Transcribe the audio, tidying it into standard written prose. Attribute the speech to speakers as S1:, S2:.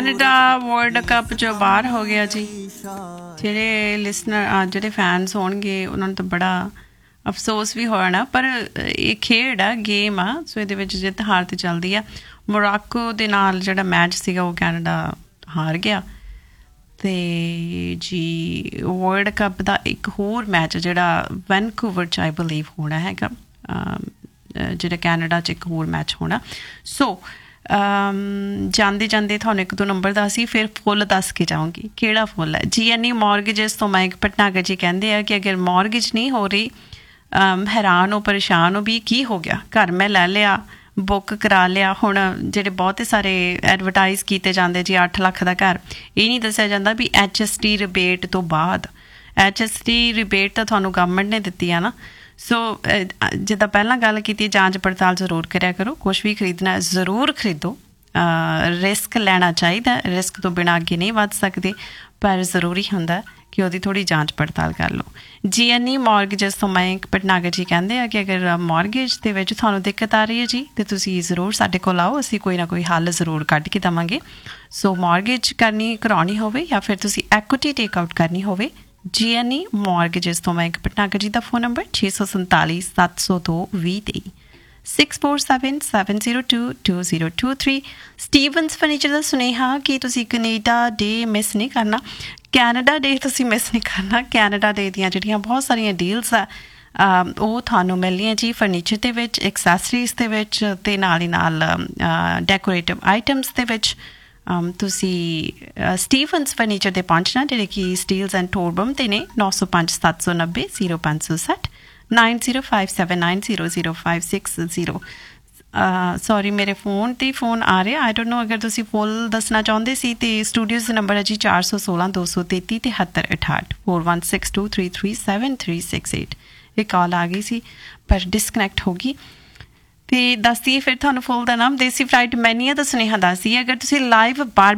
S1: Canada world cup 'ਚੋਂ ਬਾਹਰ ਹੋ ਗਿਆ ਜੀ। ਜਿਹੜੇ ਲਿਸਨਰ ਜਿਹੜੇ ਫੈਨਸ ਹੋਣਗੇ ਉਹਨਾਂ ਨੂੰ ਤਾਂ ਬੜਾ ਅਫਸੋਸ ਵੀ ਹੋਣਾ, ਪਰ ਇਹ ਖੇਡ ਆ, ਗੇਮ ਆ, ਸੋ ਇਹਦੇ ਵਿੱਚ ਜਿੱਤ ਹਾਰ ਤਾਂ ਚੱਲਦੀ ਆ। ਮੋਰਾਕੋ ਦੇ ਨਾਲ ਜਿਹੜਾ ਮੈਚ ਸੀਗਾ ਉਹ ਕੈਨੇਡਾ ਹਾਰ ਗਿਆ। ਅਤੇ ਜੀ ਵਰਲਡ ਕੱਪ ਦਾ ਇੱਕ ਹੋਰ ਮੈਚ ਜਿਹੜਾ ਵੈਨਕੂਵਰ 'ਚ ਆਈ ਬਲੀਵ ਹੋਣਾ ਹੈਗਾ, ਜਿਹੜਾ ਕੈਨੇਡਾ 'ਚ ਇੱਕ ਹੋਰ ਮੈਚ ਹੋਣਾ। ਸੋ ਜਾਂਦੇ ਜਾਂਦੇ ਤੁਹਾਨੂੰ ਇੱਕ ਦੋ ਨੰਬਰ ਦੱਸੀ, ਫਿਰ ਫੁੱਲ ਦੱਸ ਕੇ ਜਾਊਂਗੀ ਕਿਹੜਾ ਫੁੱਲ ਹੈ। GNE ਮੌਰਗੇਜਸ ਤੋਂ ਮਾਈਕ ਭਟਨਾਗਰ ਜੀ ਕਹਿੰਦੇ ਆ ਕਿ ਅਗਰ ਮੌਰਗੇਜ ਨਹੀਂ ਹੋ ਰਹੀ, ਹੈਰਾਨ ਹੋ, ਪਰੇਸ਼ਾਨ ਹੋ ਵੀ ਕੀ ਹੋ ਗਿਆ, ਘਰ ਮੈਂ ਲੈ ਲਿਆ, ਬੁੱਕ ਕਰਾ ਲਿਆ। ਹੁਣ ਜਿਹੜੇ ਬਹੁਤੇ ਸਾਰੇ ਐਡਵਰਟਾਈਜ਼ ਕੀਤੇ ਜਾਂਦੇ ਜੀ 8 ਲੱਖ ਦਾ ਘਰ, ਇਹ ਨਹੀਂ ਦੱਸਿਆ ਜਾਂਦਾ ਵੀ HST ਰਿਬੇਟ ਤੋਂ ਬਾਅਦ, HST ਰਿਬੇਟ ਤਾਂ ਤੁਹਾਨੂੰ ਗਵਰਨਮੈਂਟ ਨੇ ਦਿੱਤੀ ਆ ਨਾ। ਸੋ ਜਿੱਦਾਂ ਪਹਿਲਾਂ ਗੱਲ ਕੀਤੀ, ਜਾਂਚ ਪੜਤਾਲ ਜ਼ਰੂਰ ਕਰਿਆ ਕਰੋ, ਕੁਛ ਵੀ ਖਰੀਦਣਾ ਜ਼ਰੂਰ ਖਰੀਦੋ, ਰਿਸਕ ਲੈਣਾ ਚਾਹੀਦਾ, ਰਿਸਕ ਤੋਂ ਬਿਨਾਂ ਅੱਗੇ ਨਹੀਂ ਵੱਧ ਸਕਦੇ, ਪਰ ਜ਼ਰੂਰੀ ਹੁੰਦਾ ਕਿ ਉਹਦੀ ਥੋੜ੍ਹੀ ਜਾਂਚ ਪੜਤਾਲ ਕਰ ਲਓ। GNE ਮੌਰਗੇਜਸ ਤੋਂ ਮਾਈਕ ਭਟਨਾਗਰ ਜੀ ਕਹਿੰਦੇ ਆ ਕਿ ਅਗਰ ਮੌਰਗੇਜ ਦੇ ਵਿੱਚ ਤੁਹਾਨੂੰ ਦਿੱਕਤ ਆ ਰਹੀ ਹੈ ਜੀ, ਤਾਂ ਤੁਸੀਂ ਜ਼ਰੂਰ ਸਾਡੇ ਕੋਲ ਆਓ, ਅਸੀਂ ਕੋਈ ਨਾ ਕੋਈ ਹੱਲ ਜ਼ਰੂਰ ਕੱਢ ਕੇ ਦੇਵਾਂਗੇ। ਸੋ ਮੌਰਗੇਜ ਕਰਾਉਣੀ ਹੋਵੇ ਜਾਂ ਫਿਰ ਤੁਸੀਂ ਐਕੁਇਟੀ ਟੇਕ ਆਊਟ ਕਰਨੀ ਹੋਵੇ, GNE ਮੌਰਗੇਜਸ ਤੋਂ ਮਾਈਕ ਭਟਨਾਗਰ ਜੀ ਦਾ ਫੋਨ ਨੰਬਰ 647 702 2023 6477022023। ਸਟੀਵਨਸ ਫਰਨੀਚਰ ਦਾ ਸੁਨੇਹਾ ਕਿ ਤੁਸੀਂ ਕੈਨੇਡਾ ਡੇ ਮਿਸ ਨਹੀਂ ਕਰਨਾ, ਕੈਨੇਡਾ ਡੇ ਤੁਸੀਂ ਮਿਸ ਨਹੀਂ ਕਰਨਾ। ਕੈਨੇਡਾ ਡੇ ਦੀਆਂ ਜਿਹੜੀਆਂ ਬਹੁਤ ਸਾਰੀਆਂ ਡੀਲਸ ਆ ਉਹ ਤੁਹਾਨੂੰ ਮਿਲਣੀਆਂ ਜੀ ਫਰਨੀਚਰ ਦੇ ਵਿੱਚ, ਐਕਸੈਸਰੀਜ਼ ਦੇ ਵਿੱਚ, ਅਤੇ ਨਾਲ ਹੀ ਨਾਲ ਡੈਕੋਰੇਟਿਵ ਆਈਟਮਸ ਦੇ ਵਿੱਚ। ਤੁਸੀਂ ਸਟੀਵਨਸ ਫਰਨੀਚਰ ਦੇ ਪਹੁੰਚਣਾ, ਜਿਹੜੇ ਕਿ ਸਟੀਲਸ ਐਂਡ ਟੋਰਬਮ 'ਤੇ ਨੇ, 905 790 0560 9057900560। ਸੌਰੀ ਮੇਰੇ ਫੋਨ 'ਤੇ ਫੋਨ ਆ ਰਿਹਾ, ਆਈ ਡੋਂਟ ਨੋ। ਅਗਰ ਤੁਸੀਂ ਫੁੱਲ ਦੱਸਣਾ ਚਾਹੁੰਦੇ ਸੀ ਤਾਂ ਸਟੂਡੀਓਜ਼ ਦਾ ਨੰਬਰ ਹੈ ਜੀ 416 233 7368 4162337368। ਇਹ ਕਾਲ ਆ ਗਈ ਸੀ ਪਰ ਡਿਸਕਨੈਕਟ ਹੋ ਗਈ। ਅਤੇ ਦੱਸਦੀਏ ਫਿਰ ਤੁਹਾਨੂੰ ਫੁੱਲ ਦਾ ਨਾਮ, ਦੇਸੀ ਫਰਾਈਡ ਮੈਨੀਆ ਦਾ ਸੁਨੇਹਾ ਦੱਸਦੀਏ। ਅਗਰ ਤੁਸੀਂ ਲਾਈਵ